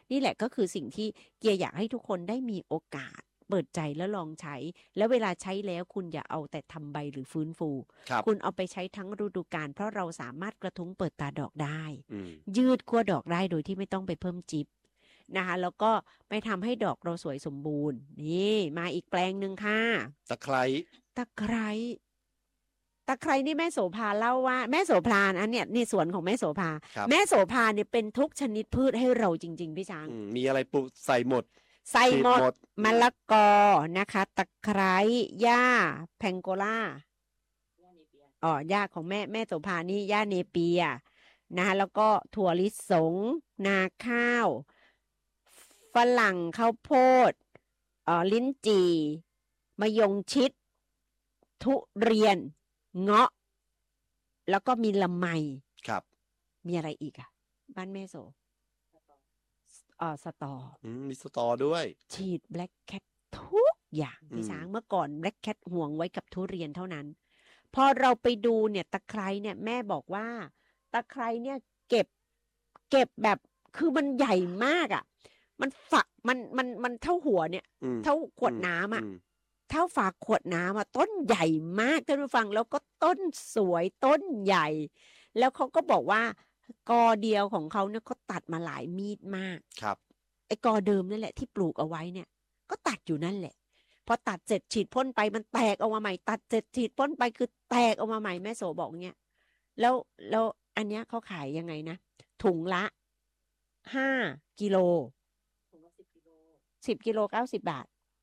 นี่แหละก็คือสิ่งที่เกียร์อยากให้ทุกคนได้มีโอกาสเปิดใจแล้วลองใช้แล้วเวลาใช้แล้วคุณอย่าเอาแต่ทำใบหรือฟื้นฟูคุณเอาไปใช้ทั้งฤดูกาลเพราะเราสามารถกระทุ้งเปิดตาดอกได้ยืดขั้วดอกได้โดยที่ไม่ต้องไปเพิ่มจิ๊บนะคะแล้วก็ไปทำให้ดอกเราสวยสมบูรณ์นี่มาอีกแปลงหนึ่งค่ะตะไคร้นี่แม่โสภาเล่าว่าแม่โสภาอันเนี้ยนี่สวนของแม่โสภาแม่โสภาเนี่ยเป็นทุกชนิดพืชให้เราจริงๆพี่ช้างมีอะไรปลูกใส่หมดมะละกอนะคะตะไคร้หญ้าแพงโกล่าหญ้าของแม่โสภานี่หญ้าเนเปียนะคะแล้วก็ถั่วลิสงนาข้าวฝรั่งข้าวโพดลิ้นจี่มะยงชิดทุเรียนเงาะแล้วก็มีลำไยครับมีอะไรอีกอ่ะบ้านแม่โสสตอมีสตอด้วยฉีดแบล็คแคททุกอย่างพี่ช้างเมื่อก่อนแบล็คแคทห่วงไว้กับทุเรียนเท่านั้นพอเราไปดูเนี่ยตะไคร้เนี่ยแม่บอกว่าตะไคร้เนี่ยเก็บแบบคือมันใหญ่มากอ่ะมันฝักมันเท่าหัวเนี่ยเท่าขวดน้ำอ่ะเท่าฝาขวดน้ำอ่ะต้นใหญ่มากท่านผู้ฟังแล้วก็ต้นสวยต้นใหญ่แล้วเขาก็บอกว่ากอเดียวของเขาเนี่ยเขาตัดมาหลายมีดมากครับไอ้กอเดิมนั่นแหละที่ปลูกเอาไว้เนี่ยก็ตัดอยู่นั่นแหละพอตัดเสร็จฉีดพ่นไปมันแตกออกมาใหม่ตัดเสร็จฉีดพ่นไปคือแตกออกมาใหม่แม่โสบอกเงี้ยแล้วอันเนี้ยเขาขายยังไงนะถุงละ5 กิโล10 กิโล90 บาท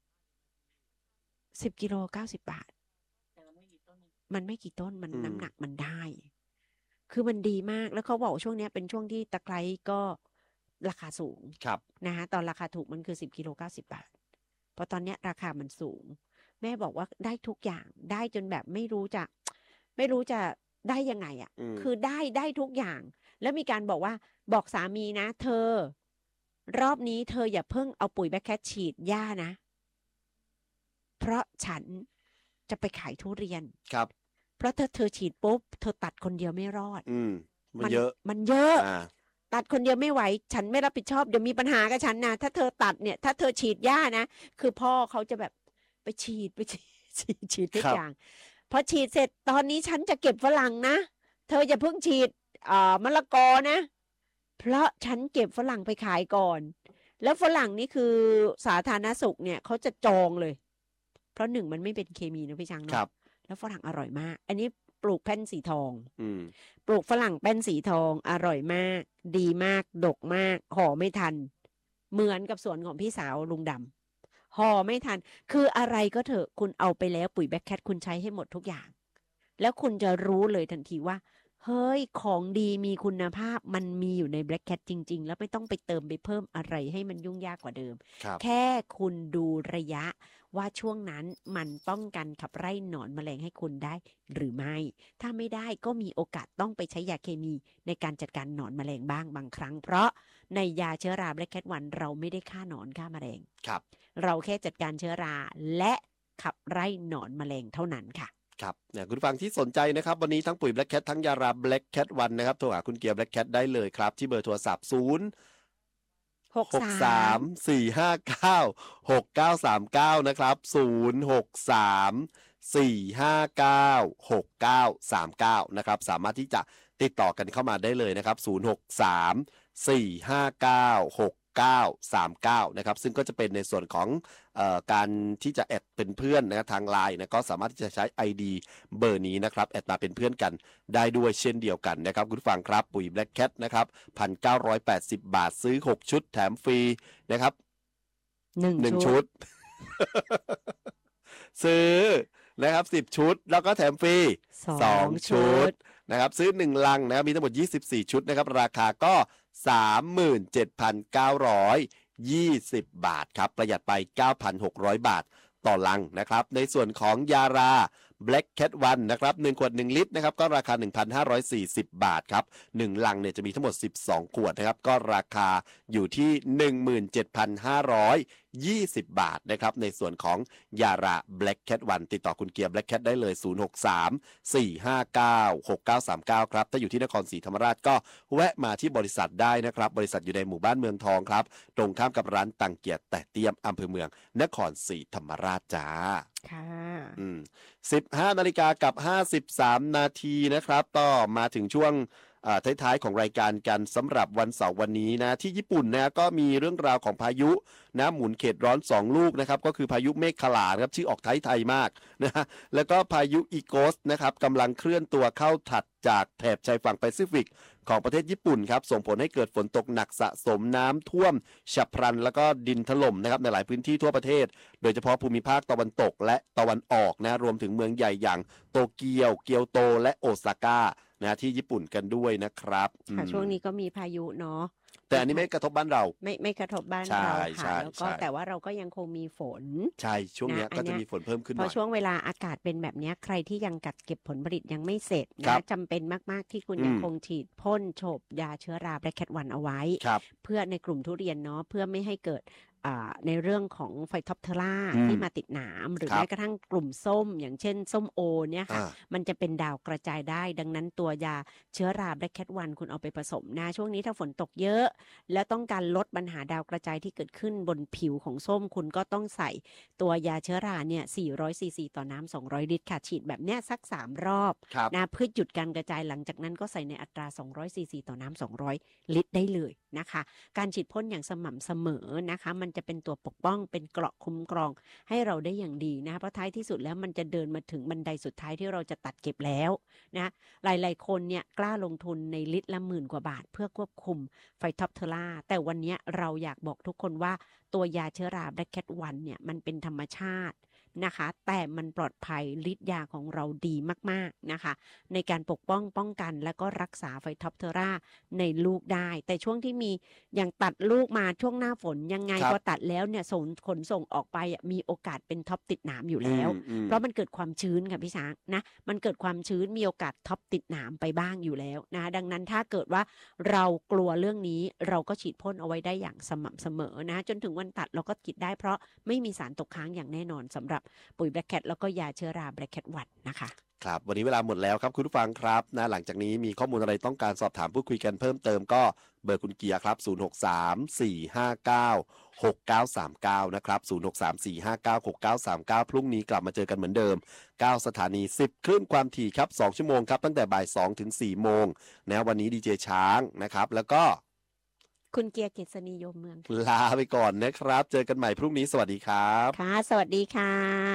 10 กิโล90 บาทมันไม่กี่ต้นมันน้ำหนักมันได้คือมันดีมากแล้วเขาบอกช่วงนี้เป็นช่วงที่ตะไคร้ก็ราคาสูงนะคะตอนราคาถูกมันคือ10 กิโล90 บาทเพราะตอนนี้ราคามันสูงแม่บอกว่าได้ทุกอย่างได้จนแบบไม่รู้จะได้ยังไงอ่ะคือได้ทุกอย่างแล้วมีการบอกสามีนะเธอรอบนี้เธออย่าเพิ่งเอาปุ๋ยแบคแคทฉีดหญ้านะเพราะฉันจะไปขายทุเรียนครับเพราะถ้าเธอฉีดปุ๊บเธอตัดคนเดียวไม่รอดมันเยอะตัดคนเดียวไม่ไหวฉันไม่รับผิดชอบเดี๋ยวมีปัญหากับฉันนะถ้าเธอตัดเนี่ยถ้าเธอฉีดหญ้านะคือพ่อเขาจะแบบไปฉีดทุกอย่างพอฉีดเสร็จตอนนี้ฉันจะเก็บฝรั่งนะเธออย่าเพิ่งฉีดมะละกอนะเพราะฉันเก็บฝรั่งไปขายก่อนแล้วฝรั่งนี่คือสาธารณสุขเนี่ยเขาจะจองเลยเพราะ1มันไม่เป็นเคมีนะพี่ช้างเนาะแล้วฝรั่งอร่อยมากอันนี้ปลูกแป้นสีทองปลูกฝรั่งแป้นสีทองอร่อยมากดีมากดกมากห่อไม่ทันเหมือนกับสวนของพี่สาวลุงดำห่อไม่ทันคืออะไรก็เถอะคุณเอาไปแล้วปุ๋ยแบคแคทคุณใช้ให้หมดทุกอย่างแล้วคุณจะรู้เลยทันทีว่าเฮ้ยของดีมีคุณภาพมันมีอยู่ในแบล็คแคทจริงๆแล้วไม่ต้องไปเติมไปเพิ่มอะไรให้มันยุ่งยากกว่าเดิมแค่คุณดูระยะว่าช่วงนั้นมันป้องกันขับไล่หนอนแมลงให้คุณได้หรือไม่ถ้าไม่ได้ก็มีโอกาสต้องไปใช้ยาเคมีในการจัดการหนอนแมลงบ้างบางครั้งเพราะในยาเชื้อราแบล็คแคท1เราไม่ได้ฆ่าหนอนฆ่าแมลงเราแค่จัดการเชื้อราและขับไล่หนอนแมลงเท่านั้นค่ะครับเนี่ยคุณฟังที่สนใจนะครับวันนี้ทั้งปุ๋ย Black Cat ทั้งยารา Black Cat 1นะครับโทรหาคุณเกียร์ Black Cat ได้เลยครับที่เบอร์โทรศัพท์063-459-6939นะครับ063-459-6939นะครับสามารถที่จะติดต่อกันเข้ามาได้เลยนะครับ063-459-6939นะครับซึ่งก็จะเป็นในส่วนของการที่จะแอดเป็นเพื่อนนะทาง LINE นะก็สามารถที่จะใช้ ID เบอร์นี้นะครับแอดมาเป็นเพื่อนกันได้ด้วยเช่นเดียวกันนะครับคุณฟังครับปุ๋ย Black Cat นะครับ 1,980 บาทซื้อ6ชุดแถมฟรีนะครับ1ชุด ซื้อนะครับ10ชุดแล้วก็แถมฟรี2ชุดนะครับซื้อ1ลังนะครับมีทั้งหมด24ชุดนะครับราคาก็ 37,920 บาทครับประหยัดไป 9,600 บาทต่อลังนะครับในส่วนของยารา Black Cat 1นะครับ1ขวด1ลิตรนะครับก็ราคา 1,540 บาทครับ1ลังเนี่ยจะมีทั้งหมด12ขวดนะครับก็ราคาอยู่ที่ 20 บาทนะครับในส่วนของยารา Black Cat 1ติดต่อคุณเกียร์ Black Cat ได้เลย 063-459-6939 ครับถ้าอยู่ที่นครศรีธรรมราชก็แวะมาที่บริษัทได้นะครับบริษัทอยู่ในหมู่บ้านเมืองทองครับตรงข้ามกับร้านตังเกียรติแต่เตียมอำเภอเมืองนครศรีธรรมราชจ้าค่ะ 15 นาฬิกากับ 53 นาทีนะครับก็มาถึงช่วงท้ายๆของรายการกันสำหรับวันเสาร์วันนี้นะที่ญี่ปุ่นนะก็มีเรื่องราวของพายุนะหมุนเขตร้อน2ลูกนะครับก็คือพายุเมฆขลาครับชื่อออกไทยมากนะฮะแล้วก็พายุอีโกสนะครับกำลังเคลื่อนตัวเข้าถัดจากแถบชายฝั่งแปซิฟิกของประเทศญี่ปุ่นครับส่งผลให้เกิดฝนตกหนักสะสมน้ำท่วมฉับพลันแล้วก็ดินถล่มนะครับในหลายพื้นที่ทั่วประเทศโดยเฉพาะภูมิภาคตะวันตกและตะวันออกนะรวมถึงเมืองใหญ่อย่างโตเกียวเกียวโตและโอซาก้านะที่ญี่ปุ่นกันด้วยนะครับค่ะช่วงนี้ก็มีพายุเนาะแต่อันนี้ไม่กระทบบ้านเราไม่กระทบบ้านเราค่ะแล้วก็แต่ว่าเราก็ยังคงมีฝนใช่ช่วงนี้ก็จะมีฝนเพิ่มขึ้นหน่อยเพราะช่วงเวลาอากาศเป็นแบบนี้ใครที่ยังกัดเก็บผลผลิตยังไม่เสร็จนะจำเป็นมากๆที่คุณยังคงฉีดพ่นโฉบยาเชื้อรา Black Cat 1เอาไว้เพื่อในกลุ่มทุเรียนเนาะเพื่อไม่ให้เกิดในเรื่องของไฟท็อปเทอร่าที่มาติดหนามหรือแม้กระทั่งกลุ่มส้มอย่างเช่นส้มโอเนี่ยค่ะมันจะเป็นดาวกระจายได้ดังนั้นตัวยาเชื้อรา Black Cat 1คุณเอาไปผสมนะช่วงนี้ถ้าฝนตกเยอะและต้องการลดปัญหาดาวกระจายที่เกิดขึ้นบนผิวของส้มคุณก็ต้องใส่ตัวยาเชื้อราเนี่ย400 ซีซีต่อน้ำ200 ลิตรค่ะฉีดแบบเนี้ยสัก3 รอบนะเพื่อหยุดการกระจายหลังจากนั้นก็ใส่ในอัตรา200 ซีซีต่อน้ำ200 ลิตรได้เลยนะคะการฉีดพ่นอย่างสม่ำเสมอนะคะมันจะเป็นตัวปกป้องเป็นเกราะคุ้มครองให้เราได้อย่างดีนะเพราะท้ายที่สุดแล้วมันจะเดินมาถึงบันไดสุดท้ายที่เราจะตัดเก็บแล้วนะหลายๆคนเนี่ยกล้าลงทุนในลิตรละ10,000 กว่าบาทเพื่อควบคุมไฟท็อปเทอร่าแต่วันนี้เราอยากบอกทุกคนว่าตัวยาเชื้อรา Black Cat 1เนี่ยมันเป็นธรรมชาตินะคะแต่มันปลอดภัยฤทธิ์ยาของเราดีมากๆนะคะในการปกป้องกันและก็รักษาไฟท็อปเทอร่าในลูกได้แต่ช่วงที่มีอย่างตัดลูกมาช่วงหน้าฝนยังไงพอตัดแล้วเนี่ยขนส่งออกไปมีโอกาสเป็นท็อปติดหนามอยู่แล้วเพราะมันเกิดความชื้นค่ะพี่ช้างนะมันเกิดความชื้นมีโอกาสท็อปติดหนามไปบ้างอยู่แล้วนะดังนั้นถ้าเกิดว่าเรากลัวเรื่องนี้เราก็ฉีดพ่นเอาไว้ได้อย่างสม่ำเสมอนะจนถึงวันตัดเราก็ฉีดได้เพราะไม่มีสารตกค้างอย่างแน่นอนสำหรับปุ๋ย Black Cat แล้วก็ยาเชื้อรา Black Cat 1นะคะครับวันนี้เวลาหมดแล้วครับคุณผู้ฟังครับนะหลังจากนี้มีข้อมูลอะไรต้องการสอบถามพูดคุยกันเพิ่มเติมก็เบอร์คุณเกียร์ครับ0634596939นะครับ0634596939พรุ่งนี้กลับมาเจอกันเหมือนเดิม9 สถานี10 คลื่นความถี่ครับ2 ชั่วโมงครับตั้งแต่บ่าย 2 ถึง 4 โมงนะวันนี้ดีเจช้างนะครับแล้วก็คุณเกียร์เกษณียมเมืองลาไปก่อนนะครับเจอกันใหม่พรุ่งนี้สวัสดีครับค่ะสวัสดีค่ะ